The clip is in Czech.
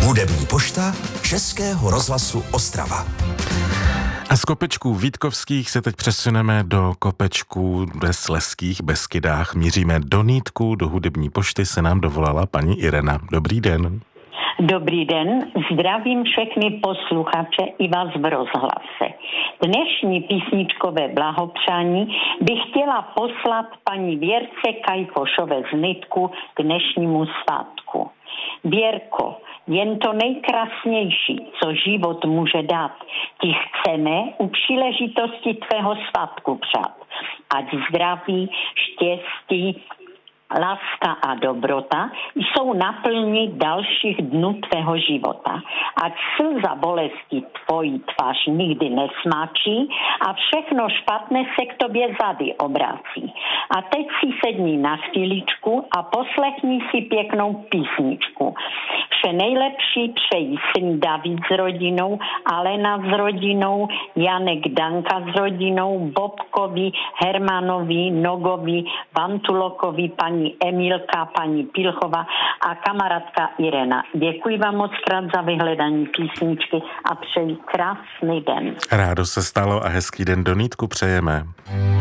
Hudební pošta Českého rozhlasu Ostrava. A z kopečků Vítkovských se teď přesuneme do kopečků ve Slezských Beskydách. Míříme do Nýtku, do hudební pošty se nám dovolala paní Irena. Dobrý den. Dobrý den, zdravím všechny posluchače i vás v rozhlase. Dnešní písničkové blahopřání bych chtěla poslat paní Věrce Kajfošové z Nýtku k dnešnímu svátku. Věrko, jen to nejkrásnější, co život může dát, ti chceme u příležitosti tvého svátku přát. Ať zdraví, štěstí, láska a dobrota jsou naplní dalších dnů tvého života. Ať slza bolesti tvojí tvář nikdy nesmáčí a všechno špatné se k tobě zady obrací. A teď si sedni na chvíličku a poslechni si pěknou písničku. Vše nejlepší přejí syn David s rodinou, Alena s rodinou, Janek Danka s rodinou, Bobkovi, Hermanovi, Nogovi, Vantulokovi, paní Emilka, paní Pilchová a kamarádka Irena. Děkuji vám moc krát za vyhledání písničky a přeji krásný den. Rádo se stalo a hezký den do Nýtku přejeme.